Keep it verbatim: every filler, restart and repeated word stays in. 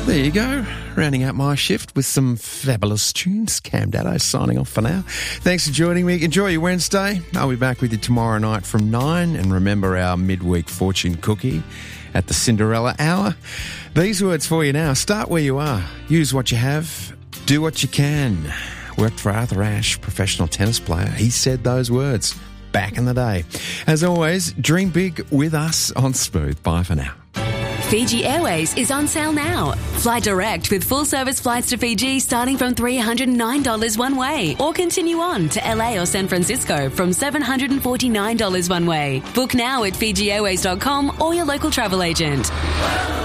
There you go. Rounding out my shift with some fabulous tunes. Cam Daddo signing off for now. Thanks for joining me. Enjoy your Wednesday. I'll be back with you tomorrow night from nine. And remember our midweek fortune cookie at the Cinderella Hour. These words for you now. Start where you are. Use what you have. Do what you can. Worked for Arthur Ashe, professional tennis player. He said those words back in the day. As always, dream big with us on Smooth. Bye for now. Fiji Airways is on sale now. Fly direct with full-service flights to Fiji starting from three hundred nine dollars one way, or continue on to L A or San Francisco from seven hundred forty-nine dollars one way. Book now at fiji airways dot com or your local travel agent.